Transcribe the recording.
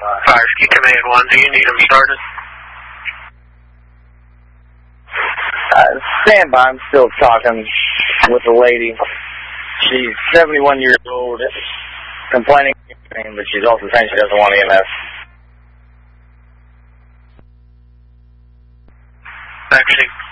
Fire Rescue Command 1, do you need them started? Stand by, I'm still talking with the lady. She's 71 years old, complaining, but she's also saying she doesn't want EMS. Actually,